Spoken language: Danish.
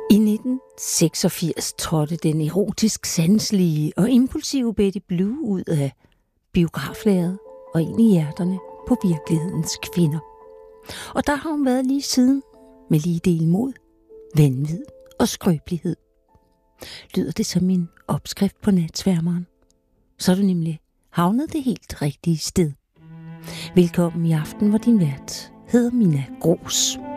I 1986 trådte den erotisk sanselige og impulsive Betty Blue ud af biograflærredet og ind i hjerterne på virkelighedens kvinder. Og der har hun været lige siden med lige del mod, vanvid og skrøbelighed. Lyder det som en opskrift på natsværmeren, så er du nemlig havnet det helt rigtige sted. Velkommen i aften, hvor din vært hedder Mina Gros.